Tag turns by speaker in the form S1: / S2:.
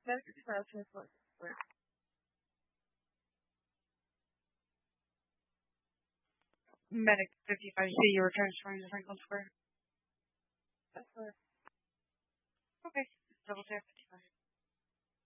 S1: Medic 55, transport. Where? Medic 55, you say you were transferring to Franklin Square? That's where. Okay. Double check 55.